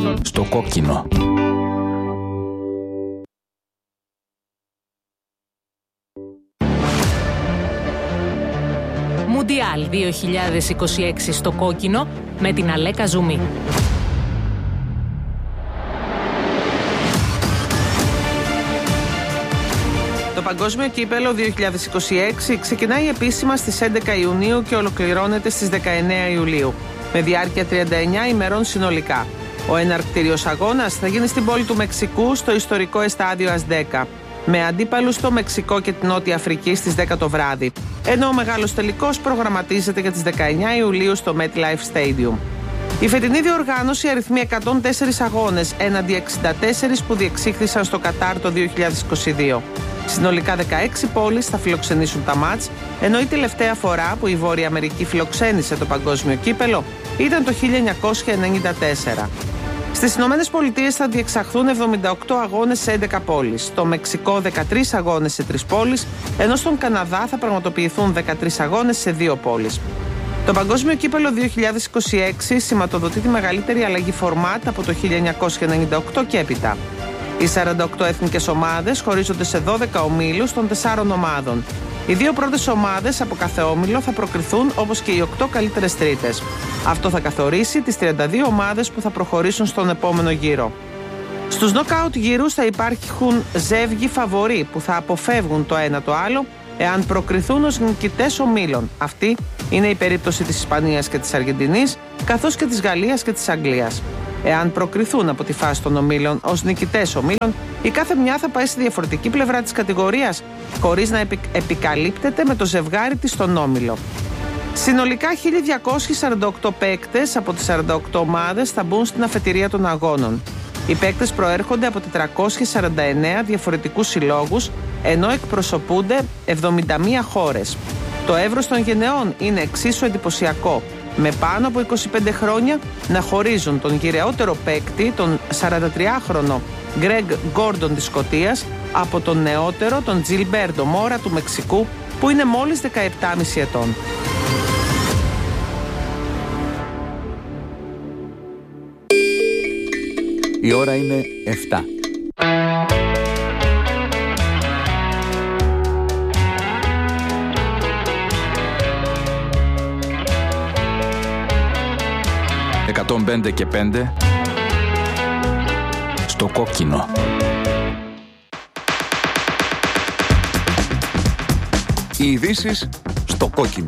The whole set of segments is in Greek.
Στο κόκκινο. Μουντιάλ 2026 στο κόκκινο με την Αλέκα Ζουμί. Το Παγκόσμιο Κύπελλο 2026 ξεκινάει επίσημα στις 11 Ιουνίου και ολοκληρώνεται στις 19 Ιουλίου, με διάρκεια 39 ημερών συνολικά. Ο εναρκτήριος αγώνας θα γίνει στην πόλη του Μεξικού, στο ιστορικό εστάδιο Αζντέκα, με αντίπαλους το Μεξικό και την Νότια Αφρική στις 10 το βράδυ, ενώ ο μεγάλος τελικός προγραμματίζεται για τις 19 Ιουλίου στο MetLife Stadium. Η φετινή διοργάνωση αριθμεί 104 αγώνες έναντι 64 που διεξήχθησαν στο Κατάρ το 2022. Συνολικά 16 πόλεις θα φιλοξενήσουν τα μάτς, ενώ η τελευταία φορά που η Βόρεια Αμερική φιλοξένησε το Παγκόσμιο Κύπελλο ήταν το 1994. Στις Ηνωμένες Πολιτείες θα διεξαχθούν 78 αγώνες σε 11 πόλεις, στο Μεξικό 13 αγώνες σε 3 πόλεις, ενώ στον Καναδά θα πραγματοποιηθούν 13 αγώνες σε 2 πόλεις. Το Παγκόσμιο Κύπελλο 2026 σηματοδοτεί τη μεγαλύτερη αλλαγή φορμάτ από το 1998 και έπειτα. Οι 48 εθνικές ομάδες χωρίζονται σε 12 ομίλους των 4 ομάδων. Οι 2 πρώτες ομάδες από κάθε όμιλο θα προκριθούν, όπως και οι 8 καλύτερες τρίτες. Αυτό θα καθορίσει τις 32 ομάδες που θα προχωρήσουν στον επόμενο γύρο. Στους νοκάουτ γύρους θα υπάρχουν ζεύγοι φαβορί που θα αποφεύγουν το ένα το άλλο εάν προκριθούν ως νικητές ομίλων. Αυτή είναι η περίπτωση της Ισπανίας και της Αργεντινής, καθώς και της Γαλλίας και της Αγγλίας. Εάν προκριθούν από τη φάση των ομίλων ως νικητές ομίλων, η κάθε μια θα πάει στη διαφορετική πλευρά της κατηγορίας, χωρίς να επικαλύπτεται με το ζευγάρι της στον όμιλο. Συνολικά 1.248 παίκτες από τις 48 ομάδες θα μπουν στην αφετηρία των αγώνων. Οι παίκτες προέρχονται από 449 διαφορετικούς συλλόγους, ενώ εκπροσωπούνται 71 χώρες. Το εύρος των γενεών είναι εξίσου εντυπωσιακό, με πάνω από 25 χρόνια να χωρίζουν τον γυραιότερο παίκτη, τον 43χρονο Γκρέγκ Γκόρντον της Σκωτίας, από τον νεότερο, τον Τζιλμπέρντο Μόρα του Μεξικού, που είναι μόλις 17,5 ετών. Η ώρα είναι 7. «105 και 5» στο κόκκινο. Οι ειδήσεις στο κόκκινο.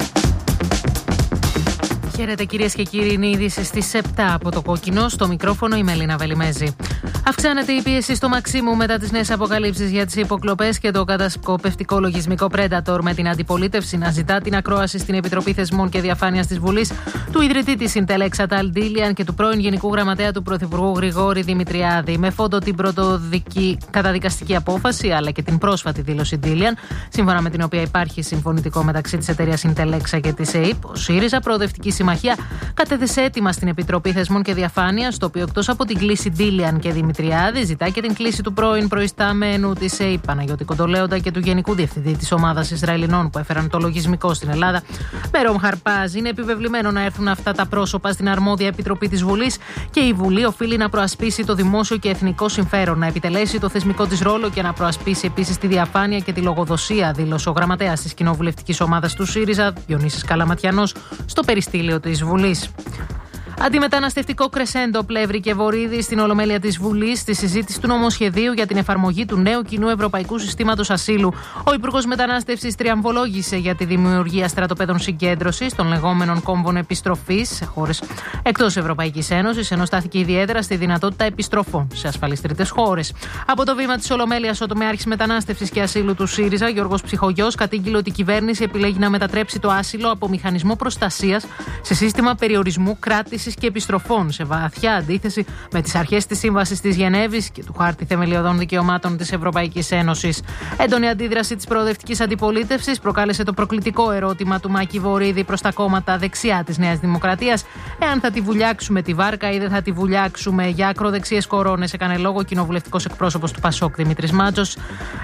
Χαίρετε κυρίες και κύριοι, είναι η είδηση στις 7 από το κόκκινο. Στο μικρόφωνο η Μελίνα Βελιμέζη. Αυξάνεται η πίεση στο Μαξίμου μετά τις νέες αποκαλύψεις για τις υποκλοπές και το κατασκοπευτικό λογισμικό Predator, με την αντιπολίτευση να ζητά την ακρόαση στην Επιτροπή Θεσμών και Διαφάνειας της Βουλής του ιδρυτή της Συντελέξ Ατάλ Ντίλιαν και του πρώην Γενικού Γραμματέα του Πρωθυπουργού Γρηγόρη Δημητριάδη, με φόντο την καταδικαστική απόφαση αλλά και την πρόσφατη δήλωση Ντίλιαν, σύμφωνα με την οποία υπάρχει συμφωνητικό μεταξύ της εταιρείας Συντελέξα και της ΕΕΠ. Ο ΣΥΡΙΖΑ, Προοδευτική Συμμαχία, κατέθεσε έτοιμα στην Επιτροπή Θεσμών και Διαφάνειας, το οποίο εκτός από την κλίση Ντίλιαν και Δημητριάδη ζητά και την κλίση του πρώην προϊστάμενου της ΕΕΠ Παναγιώτη Κοντολέοντα και του Γενικού Διευθυντή της Ομάδας Ισραηλινών που έφεραν το λογισμικό στην Ελλάδα, Μερόμ Χαρπάζ. Είναι επιβεβλημένο να έρθουν αυτά τα πρόσωπα στην αρμόδια Επιτροπή της Βουλής και η Βουλή οφείλει να προασπίσει το δημόσιο και εθνικό συμφέρον, να επιτελέσει το θεσμικό της ρόλο και να προασπίσει επίσης τη διαφάνεια και τη λογοδοσία, δήλωσε ο γραμματέας της κοινοβουλευτικής ομάδας του ΣΥΡΙΖΑ, Διονύσης Καλαματιανός, στο περιστήλιο της Βουλής. Αντιμεταναστευτικό κρεσέντο Πλεύρη και Βορίδη στην Ολομέλεια της Βουλής στη συζήτηση του νομοσχεδίου για την εφαρμογή του νέου κοινού ευρωπαϊκού συστήματος ασύλου. Ο Υπουργός Μετανάστευσης τριαμβολόγησε για τη δημιουργία στρατοπέδων συγκέντρωσης των λεγόμενων κόμβων επιστροφής σε χώρες εκτός Ευρωπαϊκής Ένωσης, ενώ στάθηκε ιδιαίτερα στη δυνατότητα επιστροφών σε ασφαλείς τρίτες χώρες. Από το βήμα της Ολομέλειας, ο τομέαρχης μετανάστευσης και ασύλου του ΣΥΡΙΖΑ, Γιώργος Ψυχογιός, κατήγγειλε ότι η κυβέρνηση επιλέγει να μετατρέψει το άσυλο από μηχανισμό προστασίας σε σύστημα περιορισμού, κράτησης και επιστροφών, σε βαθιά αντίθεση με τις αρχές της Σύμβασης της Γενέβης και του Χάρτη Θεμελιωδών Δικαιωμάτων της Ευρωπαϊκής Ένωσης. Έντονη αντίδραση της προοδευτικής αντιπολίτευσης προκάλεσε το προκλητικό ερώτημα του Μάκη Βορίδη προς τα κόμματα δεξιά της Νέας Δημοκρατίας, εάν θα τη βουλιάξουμε τη βάρκα ή δεν θα τη βουλιάξουμε. Για ακροδεξιές κορώνες έκανε λόγο ο κοινοβουλευτικός εκπρόσωπος του ΠΑΣΟΚ Δημήτρης Μάτζος.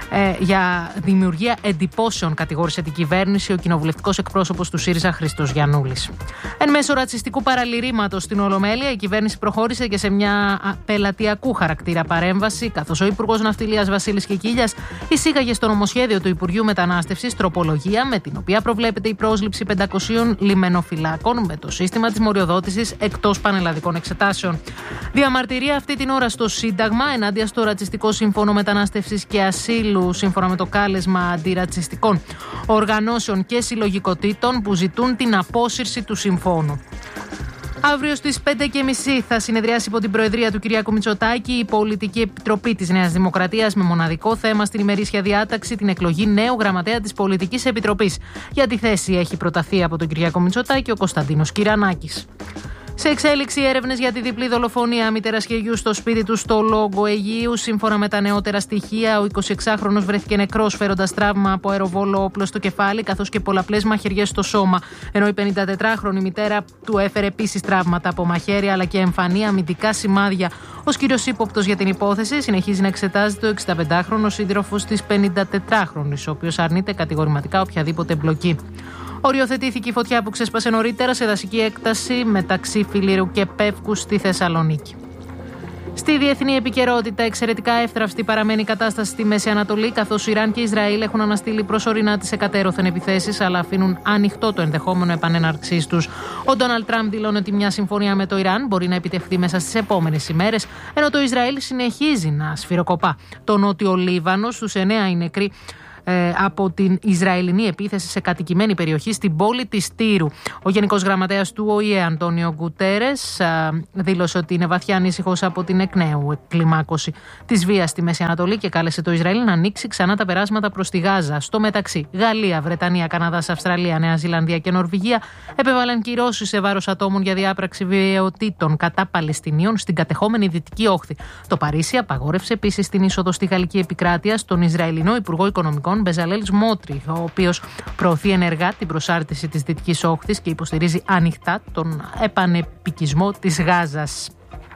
Για δημιουργία εντυπώσεων κατηγόρησε την κυβέρνηση ο κοινοβουλευτικός εκπρόσωπος του ΣΥΡΙΖΑ Χριστός Γιαννούλης. Εν μέσω ρατσιστικού παραλυρήματος, ψηφίσματος στην Ολομέλεια, η κυβέρνηση προχώρησε και σε μια πελατειακού χαρακτήρα παρέμβαση, καθώς ο Υπουργός Ναυτιλίας Βασίλης Κικίλιας εισήγαγε στο νομοσχέδιο του Υπουργείου Μετανάστευσης τροπολογία με την οποία προβλέπεται η πρόσληψη 500 λιμενοφυλάκων με το σύστημα της μοριοδότησης εκτός πανελλαδικών εξετάσεων. Διαμαρτυρία αυτή την ώρα στο Σύνταγμα ενάντια στο ρατσιστικό σύμφωνο μετανάστευσης και ασύλου, σύμφωνα με το κάλεσμα αντιρατσιστικών οργανώσεων και συλλογικοτήτων που ζητούν την απόσυρση του συμφώνου. Αύριο στις 5:30 θα συνεδριάσει υπό την προεδρία του Κυριάκου Μητσοτάκη η Πολιτική Επιτροπή της Νέας Δημοκρατίας με μοναδικό θέμα στην ημερήσια διάταξη την εκλογή νέου γραμματέα της Πολιτικής Επιτροπής. Για τη θέση έχει προταθεί από τον Κυριάκο Μητσοτάκη ο Κωνσταντίνος Κυρανάκης. Σε εξέλιξη έρευνες για τη διπλή δολοφονία μητέρας και γιου στο σπίτι του στο Λόγκο Αιγαίου. Σύμφωνα με τα νεότερα στοιχεία, ο 26χρονος βρέθηκε νεκρός φέροντας τραύμα από αεροβόλο όπλο στο κεφάλι καθώς και πολλαπλές μαχαιριές στο σώμα. Ενώ η 54χρονη μητέρα του έφερε επίσης τραύματα από μαχαίρια αλλά και εμφανή αμυντικά σημάδια. Ο κύριος ύποπτος για την υπόθεση συνεχίζει να εξετάζεται ο 65χρονος σύντροφος της 54χρονης, ο οποίος αρνείται κατηγορηματικά οποιαδήποτε εμπλοκή. Οριοθετήθηκε η φωτιά που ξέσπασε νωρίτερα σε δασική έκταση μεταξύ Φιλήρου και Πεύκου στη Θεσσαλονίκη. Στη διεθνή επικαιρότητα, εξαιρετικά εύθραυστη παραμένει η κατάσταση στη Μέση Ανατολή, καθώς Ιράν και Ισραήλ έχουν αναστείλει προσωρινά τις εκατέρωθεν επιθέσεις, αλλά αφήνουν ανοιχτό το ενδεχόμενο επανέναρξής τους. Ο Ντόναλντ Τραμπ δηλώνει ότι μια συμφωνία με το Ιράν μπορεί να επιτευχθεί μέσα στις επόμενες ημέρες, ενώ το Ισραήλ συνεχίζει να σφυροκοπά. Το νότιο Λίβανο, στους 9 οι νεκροί από την Ισραηλινή επίθεση σε κατοικημένη περιοχή στην πόλη της Τύρου. Ο Γενικός Γραμματέας του ΟΗΕ, Αντώνιο Γκουτέρες, δήλωσε ότι είναι βαθιά ανήσυχος από την εκ νέου εκκλιμάκωση της βίας στη Μέση Ανατολή και κάλεσε το Ισραήλ να ανοίξει ξανά τα περάσματα προς τη Γάζα. Στο μεταξύ, Γαλλία, Βρετανία, Καναδάς, Αυστραλία, Νέα Ζηλανδία και Νορβηγία επέβαλαν κυρώσεις σε βάρος ατόμων για διάπραξη βιαιοτήτων κατά Παλαιστινίων στην κατεχόμενη Δυτική Όχθη. Το Παρίσι απαγόρευσε επίσης την είσοδο στη Γαλλική επικράτεια στον Ισραηλινό Υπουργό Οικονομικών Μπεζαλέλ Σμότριχ, ο οποίος προωθεί ενεργά την προσάρτηση της Δυτικής Όχθης και υποστηρίζει ανοιχτά τον επανεπικισμό της Γάζας.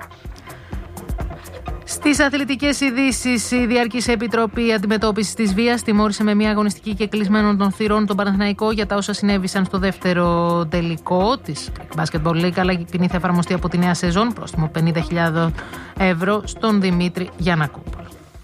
Στις αθλητικές ειδήσεις, η Διαρκής Επιτροπή Αντιμετώπισης της Βίας τιμώρησε με μια αγωνιστική και κλεισμένων των θυρών τον Παναθηναϊκό για τα όσα συνέβησαν στο δεύτερο τελικό της Basketball League, αλλά η ποινή θα εφαρμοστεί από τη νέα σεζόν, πρόστιμο 50.000 ευρώ στον Δημήτρη Γιαννακόπουλο.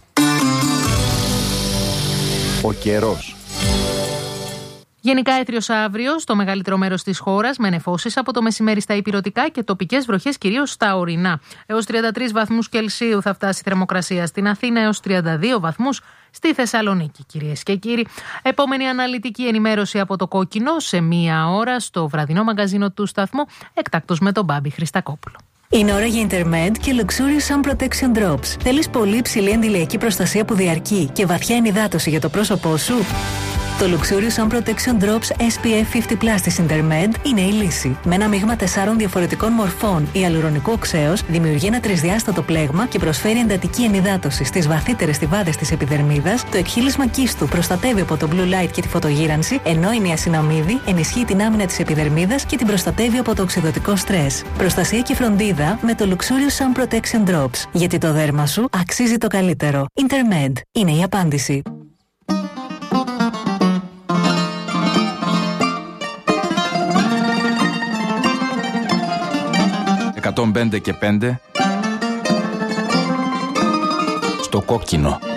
Ο καιρός. Γενικά έθριος αύριο στο μεγαλύτερο μέρος της χώρας, με νεφώσεις από το μεσημέρι στα ηπειρωτικά και τοπικές βροχές κυρίως στα ορεινά. Έως 33 βαθμούς Κελσίου θα φτάσει η θερμοκρασία στην Αθήνα, έως 32 βαθμούς στη Θεσσαλονίκη, κυρίες και κύριοι. Επόμενη αναλυτική ενημέρωση από το Κόκκινο σε 1 ώρα στο βραδινό μαγκαζίνο του σταθμού, εκτάκτως με τον Μπάμπη Χριστακόπουλο. Είναι ώρα για Intermed και Luxurious Sun Protection Drops. Θέλεις πολύ υψηλή αντιλιακή προστασία που διαρκεί και βαθιά ενυδάτωση για το πρόσωπό σου? Το Luxurious Sun Protection Drops SPF 50+ της Intermed είναι η λύση. Με ένα μείγμα 4 διαφορετικών μορφών ιαλουρονικού οξέως δημιουργεί ένα τρισδιάστατο πλέγμα και προσφέρει εντατική ενυδάτωση στις βαθύτερες στιβάδες της επιδερμίδας. Το εκχύλισμα κίστου προστατεύει από το blue light και τη φωτογύρανση, ενώ η νιασιναμίδη ενισχύει την άμυνα της επιδερμίδας και την προστατεύει από το οξυδωτικό στρες. Προστασία και φροντίδα με το Luxurious Sun Protection Drops. Γιατί το δέρμα σου αξίζει το καλύτερο. Intermed είναι η απάντηση. 105 και 5 στο Κόκκινο.